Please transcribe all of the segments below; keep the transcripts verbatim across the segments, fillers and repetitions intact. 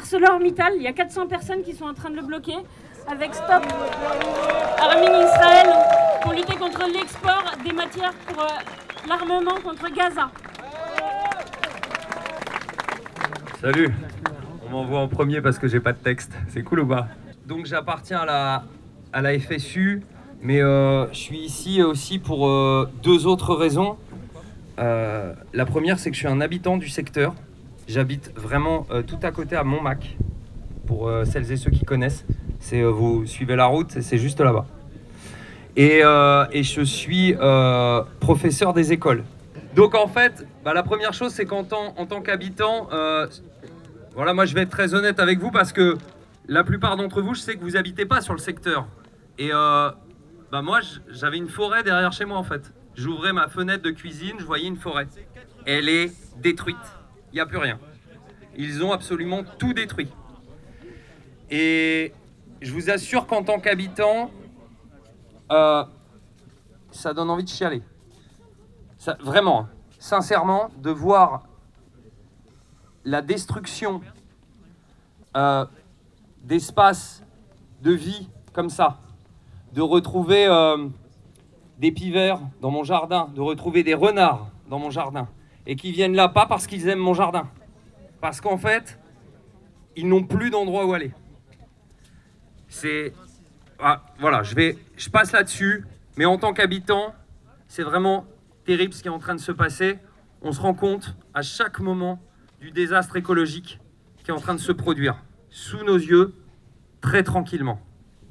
ArcelorMittal, il y a quatre cents personnes qui sont en train de le bloquer, avec Stop Arming Israël, pour lutter contre l'export des matières pour euh, l'armement contre Gaza. Salut, on m'envoie en premier parce que j'ai pas de texte, c'est cool ou pas? Donc j'appartiens à la, à la F S U, mais euh, je suis ici aussi pour euh, deux autres raisons. Euh, la première, c'est que je suis un habitant du secteur. J'habite vraiment euh, tout à côté à Montmac, pour euh, celles et ceux qui connaissent. C'est, euh, vous suivez la route, et c'est juste là-bas. Et, euh, et je suis euh, professeur des écoles. Donc en fait, bah, la première chose, c'est qu'en tant, en tant qu'habitant, euh, voilà, moi je vais être très honnête avec vous parce que la plupart d'entre vous, je sais que vous n'habitez pas sur le secteur. Et euh, bah, moi, j'avais une forêt derrière chez moi en fait. J'ouvrais ma fenêtre de cuisine, je voyais une forêt. Elle est détruite. Il n'y a plus rien. Ils ont absolument tout détruit. Et je vous assure qu'en tant qu'habitant, euh, ça donne envie de chialer. Ça, vraiment, sincèrement, de voir la destruction euh, d'espaces de vie comme ça, de retrouver euh, des pivers dans mon jardin, de retrouver des renards dans mon jardin, et qui viennent là pas parce qu'ils aiment mon jardin, parce qu'en fait, ils n'ont plus d'endroit où aller. C'est... Ah, voilà, je, vais, je passe là-dessus, mais en tant qu'habitant, c'est vraiment terrible ce qui est en train de se passer. On se rend compte à chaque moment du désastre écologique qui est en train de se produire, sous nos yeux, très tranquillement.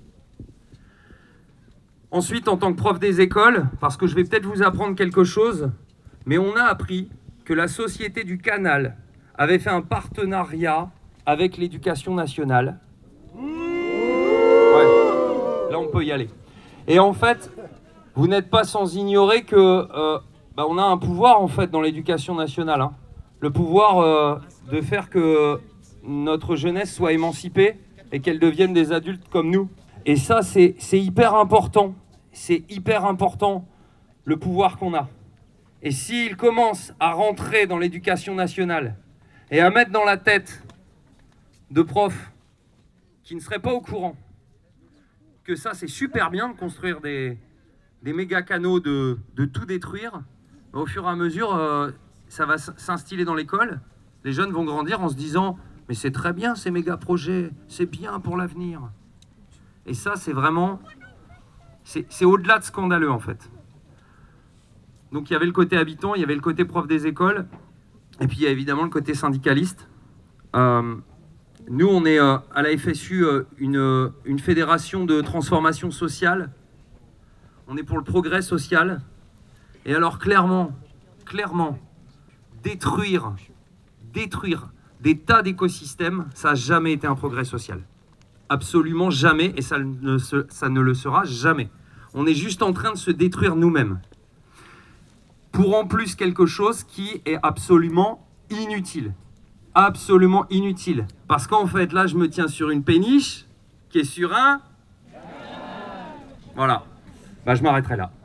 Ensuite, en tant que prof des écoles, parce que je vais peut-être vous apprendre quelque chose, mais on a appris que la Société du Canal avait fait un partenariat avec l'Éducation nationale. Ouais, là on peut y aller. Et en fait, vous n'êtes pas sans ignorer que euh, bah, on a un pouvoir en fait dans l'Éducation nationale, hein. Le pouvoir euh, de faire que notre jeunesse soit émancipée et qu'elle devienne des adultes comme nous. Et ça, c'est, c'est hyper important. C'est hyper important, le pouvoir qu'on a. Et s'il commence à rentrer dans l'éducation nationale et à mettre dans la tête de profs qui ne seraient pas au courant que ça, c'est super bien de construire des, des méga canaux, de, de tout détruire, au fur et à mesure, euh, ça va s'instiller dans l'école. Les jeunes vont grandir en se disant « Mais c'est très bien ces méga projets, c'est bien pour l'avenir. » Et ça, c'est vraiment... C'est, c'est au-delà de scandaleux, en fait. Donc il y avait le côté habitant, il y avait le côté prof des écoles, et puis il y a évidemment le côté syndicaliste. Euh, nous, on est euh, à la F S U euh, une, une fédération de transformation sociale. On est pour le progrès social. Et alors clairement, clairement, détruire, détruire des tas d'écosystèmes, ça n'a jamais été un progrès social. Absolument jamais, et ça ne, se, ça ne le sera jamais. On est juste en train de se détruire nous-mêmes. Pour en plus quelque chose qui est absolument inutile. Absolument inutile. Parce qu'en fait, là, je me tiens sur une péniche qui est sur un... Voilà. Bah, je m'arrêterai là.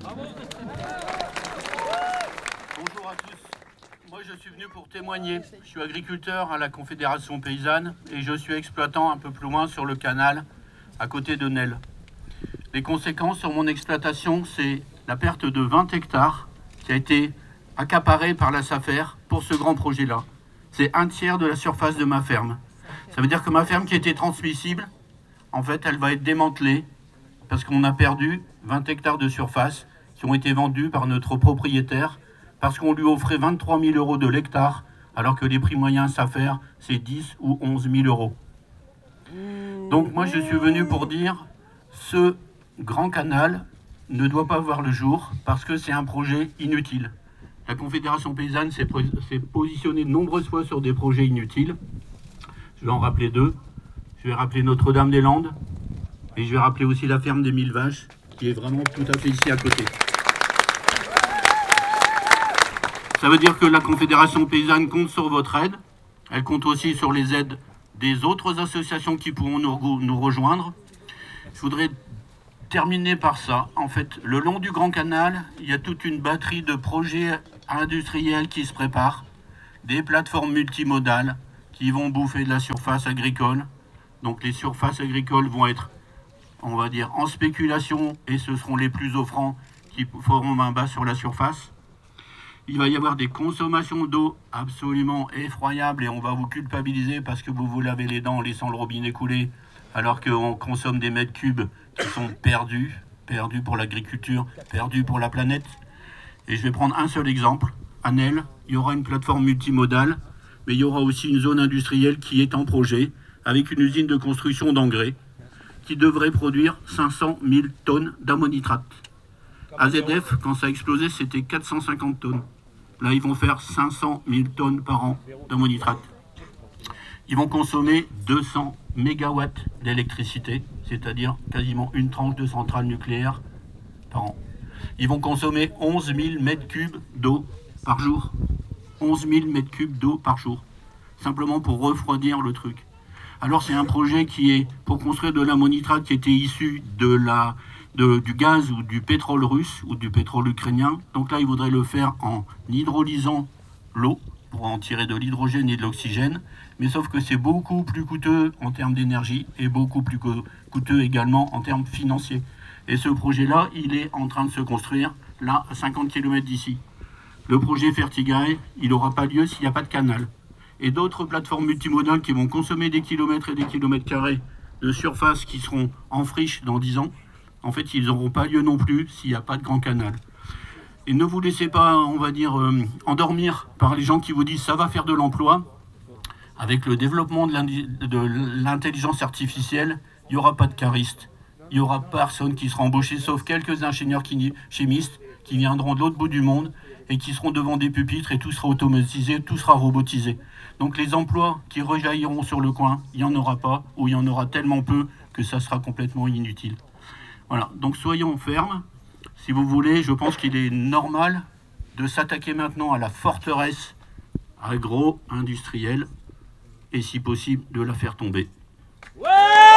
Bonjour à tous. Moi, je suis venu pour témoigner. Je suis agriculteur à la Confédération Paysanne et je suis exploitant un peu plus loin sur le canal, à côté de Nesle. Les conséquences sur mon exploitation, c'est la perte de vingt hectares qui a été accaparée par la SAFER pour ce grand projet-là. C'est un tiers de la surface de ma ferme. Ça veut dire que ma ferme qui était transmissible, en fait, elle va être démantelée parce qu'on a perdu vingt hectares de surface qui ont été vendus par notre propriétaire parce qu'on lui offrait vingt-trois mille euros de l'hectare alors que les prix moyens SAFER, c'est dix ou onze mille euros. Donc moi, je suis venu pour dire ce grand canal ne doit pas voir le jour parce que c'est un projet inutile. La Confédération Paysanne s'est positionnée de nombreuses fois sur des projets inutiles. Je vais en rappeler deux. Je vais rappeler Notre-Dame-des-Landes et je vais rappeler aussi la ferme des mille vaches qui est vraiment tout à fait ici à côté. Ça veut dire que la Confédération Paysanne compte sur votre aide. Elle compte aussi sur les aides des autres associations qui pourront nous, nous rejoindre. Je voudrais terminer par ça. En fait, le long du Grand Canal, il y a toute une batterie de projets industriels qui se préparent, des plateformes multimodales qui vont bouffer de la surface agricole. Donc les surfaces agricoles vont être, on va dire, en spéculation et ce seront les plus offrants qui feront main basse sur la surface. Il va y avoir des consommations d'eau absolument effroyables et on va vous culpabiliser parce que vous vous lavez les dents en laissant le robinet couler alors qu'on consomme des mètres cubes qui sont perdus, perdus pour l'agriculture, perdus pour la planète. Et je vais prendre un seul exemple. À Nesle, il y aura une plateforme multimodale, mais il y aura aussi une zone industrielle qui est en projet avec une usine de construction d'engrais qui devrait produire cinq cent mille tonnes d'ammonitrate. A Z F, quand ça a explosé, c'était quatre cent cinquante tonnes. Là, ils vont faire cinq cent mille tonnes par an d'ammonitrate. Ils vont consommer deux cents mégawatts d'électricité, c'est-à-dire quasiment une tranche de centrale nucléaire par an. Ils vont consommer onze mille mètres cubes d'eau par jour. onze mille mètres cubes d'eau par jour, simplement pour refroidir le truc. Alors c'est un projet qui est pour construire de l'ammonitrate qui était issu de la, de, du gaz ou du pétrole russe ou du pétrole ukrainien. Donc là, il voudrait le faire en hydrolysant l'eau pour en tirer de l'hydrogène et de l'oxygène. Mais sauf que c'est beaucoup plus coûteux en termes d'énergie et beaucoup plus coûteux également en termes financiers. Et ce projet-là, il est en train de se construire là à cinquante kilomètres d'ici. Le projet Fertigae, il n'aura pas lieu s'il n'y a pas de canal. Et d'autres plateformes multimodales qui vont consommer des kilomètres et des kilomètres carrés de surface qui seront en friche dans dix ans, en fait, ils n'auront pas lieu non plus s'il n'y a pas de grand canal. Et ne vous laissez pas, on va dire, euh, endormir par les gens qui vous disent « ça va faire de l'emploi ». Avec le développement de l'intelligence artificielle, il n'y aura pas de caristes. Il n'y aura personne qui sera embauché, sauf quelques ingénieurs chimistes qui viendront de l'autre bout du monde et qui seront devant des pupitres et tout sera automatisé, tout sera robotisé. Donc les emplois qui rejailliront sur le coin, il n'y en aura pas, ou il y en aura tellement peu que ça sera complètement inutile. Voilà, donc soyons fermes. Si vous voulez, je pense qu'il est normal de s'attaquer maintenant à la forteresse agro-industrielle et si possible de la faire tomber. Ouais!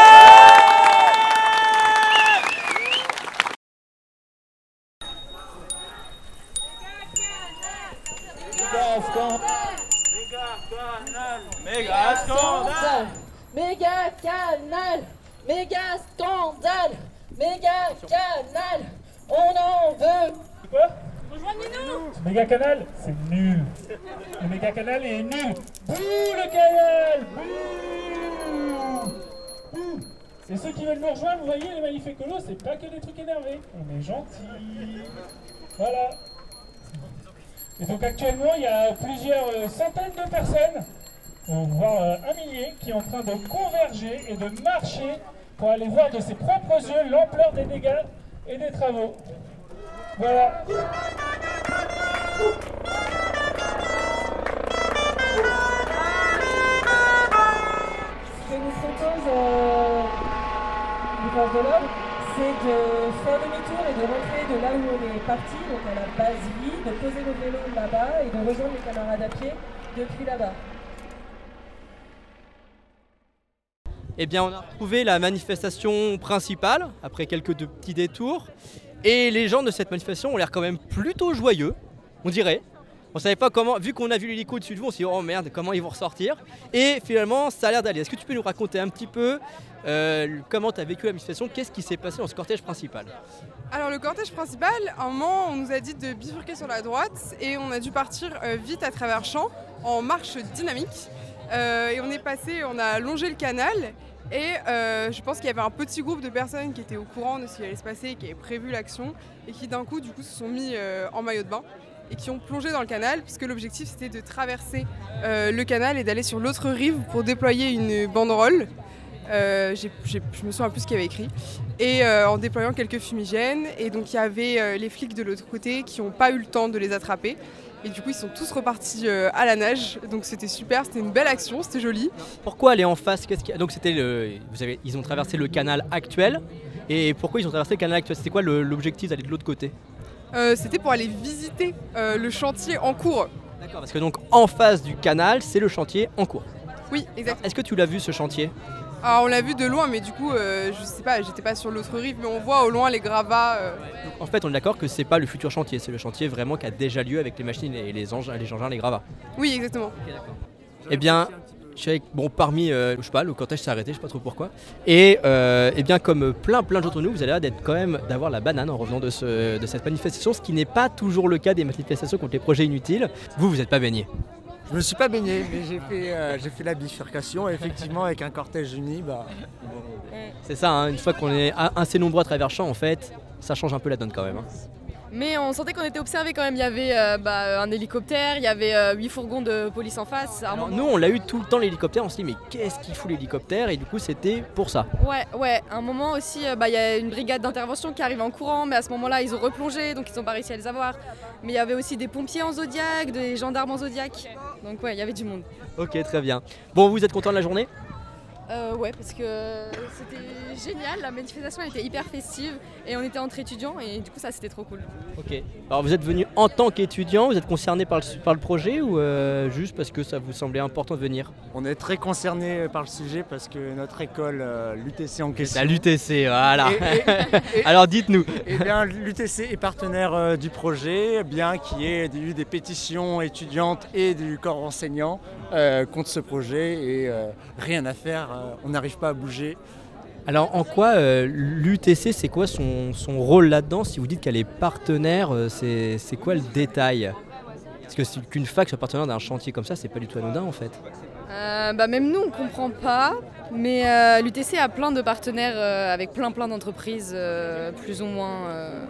Méga scandale, méga canal, méga scandale, méga canal, on en veut. Quoi? Rejoignez-nous. Méga canal, c'est nul. Le méga canal est nul. Bouh le canal, bouh, bouh. Et ceux qui veulent nous rejoindre, vous voyez, les manifs écolos, c'est pas que des trucs énervés. On est gentils. Voilà. Et donc actuellement, il y a plusieurs euh, centaines de personnes, euh, voire euh, un millier, qui est en train de converger et de marcher pour aller voir de ses propres yeux l'ampleur des dégâts et des travaux. Voilà. Ce que nous propose euh, les forces de l'ordre, c'est de faire demi-tour et de rentrer de là où on est parti, donc à la base vie, de poser nos vélos là-bas et de rejoindre les camarades à pied depuis là-bas. Eh bien, on a retrouvé la manifestation principale, après quelques de petits détours. Et les gens de cette manifestation ont l'air quand même plutôt joyeux, on dirait. On savait pas comment, vu qu'on a vu l'hélico au-dessus de vous, on s'est dit oh merde, comment ils vont ressortir. Et finalement, ça a l'air d'aller. Est-ce que tu peux nous raconter un petit peu euh, comment tu as vécu la manifestation? Qu'est-ce qui s'est passé dans ce cortège principal? Alors le cortège principal, à un moment, on nous a dit de bifurquer sur la droite et on a dû partir euh, vite à travers champs, en marche dynamique. Euh, et on est passé, on a longé le canal. Et euh, je pense qu'il y avait un petit groupe de personnes qui étaient au courant de ce qui allait se passer, qui avaient prévu l'action et qui d'un coup, du coup, se sont mis euh, en maillot de bain et qui ont plongé dans le canal puisque l'objectif c'était de traverser euh, le canal et d'aller sur l'autre rive pour déployer une banderole. Euh, j'ai, j'ai, je me souviens plus ce qu'il y avait écrit. Et euh, en déployant quelques fumigènes. Et donc il y avait euh, les flics de l'autre côté qui n'ont pas eu le temps de les attraper. Et du coup, ils sont tous repartis euh, à la nage. Donc c'était super, c'était une belle action, c'était joli. Pourquoi aller en face? Qu'est-ce qui... Donc c'était le... Vous avez... Ils ont traversé le canal actuel. Et pourquoi ils ont traversé le canal actuel? C'était quoi le... l'objectif d'aller de l'autre côté? euh, C'était pour aller visiter euh, le chantier en cours. D'accord, parce que donc en face du canal, c'est le chantier en cours. Oui, exactement. Est-ce que tu l'as vu ce chantier? Alors on l'a vu de loin, mais du coup, euh, je sais pas, j'étais pas sur l'autre rive, mais on voit au loin les gravats. Euh... Donc, en fait, on est d'accord que c'est pas le futur chantier, c'est le chantier vraiment qui a déjà lieu avec les machines et les engins, les engins, les gravats. Oui, exactement. Okay, d'accord. Eh bien, je suis avec, bon, parmi, euh, je sais pas, le cortège s'est arrêté, je sais pas trop pourquoi. Et, euh, et bien comme plein plein d'entre nous, vous avez l'air d'être quand même d'avoir la banane en revenant de, ce, de cette manifestation, ce qui n'est pas toujours le cas des manifestations contre les projets inutiles. Vous, vous n'êtes pas baigné. Je me suis pas baigné, mais j'ai fait, euh, j'ai fait la bifurcation, et effectivement avec un cortège uni, bah... C'est ça, hein, une fois qu'on est assez nombreux à travers champs, en fait, ça change un peu la donne quand même. Hein. Mais on sentait qu'on était observés quand même. Il y avait euh, bah, un hélicoptère, il y avait euh, huit fourgons de police en face. Alors, nous, on l'a eu tout le temps l'hélicoptère. On s'est dit, mais qu'est-ce qu'il fout l'hélicoptère? Et du coup, c'était pour ça. Ouais, ouais. À un moment aussi, euh, bah, il y a une brigade d'intervention qui arrive en courant, mais à ce moment-là, ils ont replongé, donc ils n'ont pas réussi à les avoir. Mais il y avait aussi des pompiers en Zodiac, des gendarmes en Zodiac. Donc ouais, il y avait du monde. Ok, très bien. Bon, vous êtes content de la journée? Euh, ouais, parce que c'était génial, la manifestation était hyper festive et on était entre étudiants et du coup ça c'était trop cool. Ok, alors vous êtes venu en tant qu'étudiant, vous êtes concerné par le, par le projet ou euh, juste parce que ça vous semblait important de venir? On est très concerné par le sujet parce que notre école, euh, l'U T C en question... La l'U T C, voilà. Et, et, et, alors dites-nous. Eh bien l'U T C est partenaire euh, du projet, bien qu'il y ait eu des pétitions étudiantes et du corps enseignant euh, contre ce projet et euh, rien à faire. On n'arrive pas à bouger. Alors en quoi euh, l'U T C, c'est quoi son, son rôle là-dedans? Si vous dites qu'elle est partenaire, euh, c'est, c'est quoi le détail? Parce que si, qu'une fac soit partenaire d'un chantier comme ça, c'est pas du tout anodin en fait. Euh, bah même nous on comprend pas, mais euh, l'U T C a plein de partenaires euh, avec plein plein d'entreprises euh, plus ou moins euh,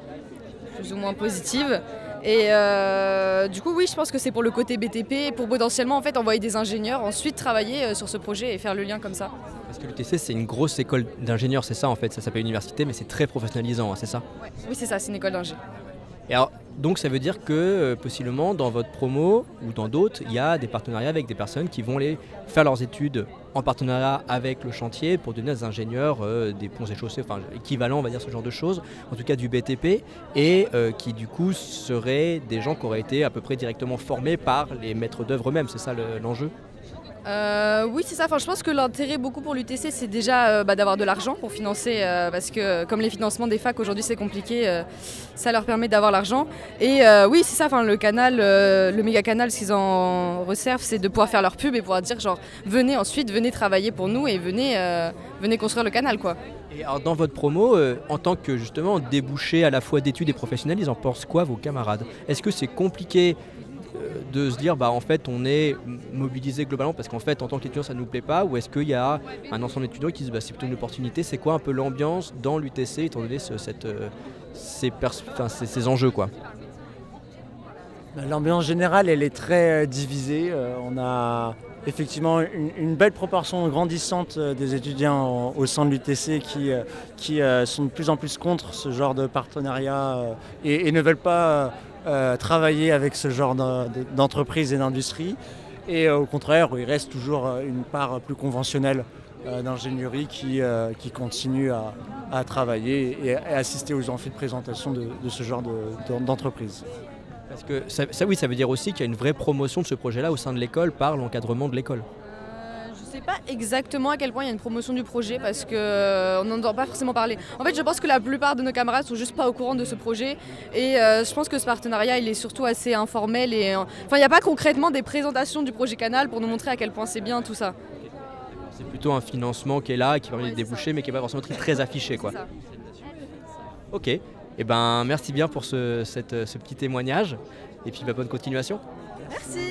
plus ou moins positives. Et euh, du coup oui, je pense que c'est pour le côté B T P, pour potentiellement en fait envoyer des ingénieurs, ensuite travailler euh, sur ce projet et faire le lien comme ça. Parce que l'U T C c'est une grosse école d'ingénieurs, c'est ça en fait, ça s'appelle université mais c'est très professionnalisant, hein, c'est ça? Ouais. Oui c'est ça, c'est une école d'ingé. Et alors, donc ça veut dire que euh, possiblement dans votre promo ou dans d'autres, il y a des partenariats avec des personnes qui vont aller faire leurs études en partenariat avec le chantier pour devenir des ingénieurs euh, des ponts et chaussées, enfin équivalent on va dire ce genre de choses, en tout cas du B T P, et euh, qui du coup seraient des gens qui auraient été à peu près directement formés par les maîtres d'œuvre eux-mêmes, c'est ça le, l'enjeu? Euh, oui c'est ça, enfin, je pense que l'intérêt beaucoup pour l'U T C c'est déjà euh, bah, d'avoir de l'argent pour financer euh, parce que comme les financements des facs aujourd'hui c'est compliqué, euh, ça leur permet d'avoir l'argent et euh, oui c'est ça, enfin, le canal, euh, le méga canal ce qu'ils en reservent c'est de pouvoir faire leur pub et pouvoir dire genre venez ensuite, venez travailler pour nous et venez, euh, venez construire le canal quoi. Et alors dans votre promo, euh, en tant que justement débouché à la fois d'études et professionnels, ils en pensent quoi vos camarades? Est-ce que c'est compliqué de se dire bah en fait on est mobilisé globalement parce qu'en fait en tant qu'étudiant ça ne nous plaît pas, ou est-ce qu'il y a un ensemble d'étudiants qui se disent bah, c'est plutôt une opportunité? C'est quoi un peu l'ambiance dans l'U T C étant donné ce, cette, euh, ces, pers- enfin, ces, ces enjeux quoi? L'ambiance générale elle est très divisée, euh, on a effectivement une, une belle proportion grandissante des étudiants au sein de l'U T C qui, qui euh, sont de plus en plus contre ce genre de partenariat euh, et, et ne veulent pas euh, Euh, travailler avec ce genre d'entreprise et d'industrie. Et euh, au contraire, il reste toujours une part plus conventionnelle euh, d'ingénierie qui, euh, qui continue à, à travailler et à assister aux amphis de présentation de, de ce genre de, de, d'entreprise. Parce que ça, ça, oui, ça veut dire aussi qu'il y a une vraie promotion de ce projet-là au sein de l'école par l'encadrement de l'école. Je ne sais pas exactement à quel point il y a une promotion du projet parce qu'on n'en entend pas forcément parler. En fait, je pense que la plupart de nos camarades sont juste pas au courant de ce projet et euh, je pense que ce partenariat, il est surtout assez informel et euh, enfin, il n'y a pas concrètement des présentations du projet Canal pour nous montrer à quel point c'est bien tout ça. C'est plutôt un financement qui est là, qui permet de déboucher, mais qui n'est pas forcément très, très affiché, quoi. Ok, et eh ben merci bien pour ce, cette, ce petit témoignage et puis bah, bonne continuation. Merci.